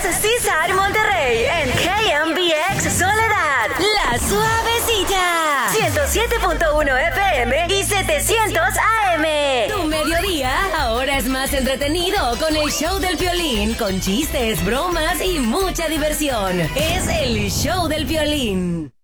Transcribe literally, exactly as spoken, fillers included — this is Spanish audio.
César Monterrey en K M B X Soledad. La Suavecita. ciento siete punto uno F M y setecientos A M. Tu mediodía ahora es más entretenido con el show del Piolín, con chistes, bromas y mucha diversión. Es el show del Piolín.